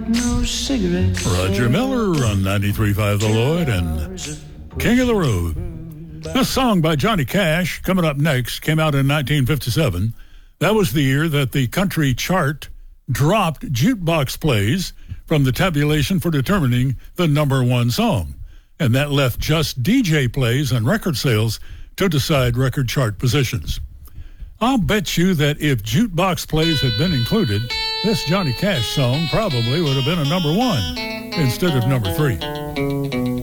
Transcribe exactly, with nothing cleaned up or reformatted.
no cigarettes. Roger Miller on ninety-three point five The Lloyd and King of the Road. This song by Johnny Cash, coming up next, came out in nineteen fifty-seven. That was the year that the country chart dropped jukebox plays from the tabulation for determining the number one song. And that left just D J plays and record sales to decide record chart positions. I'll bet you that if jukebox plays had been included, this Johnny Cash song probably would have been a number one instead of number three.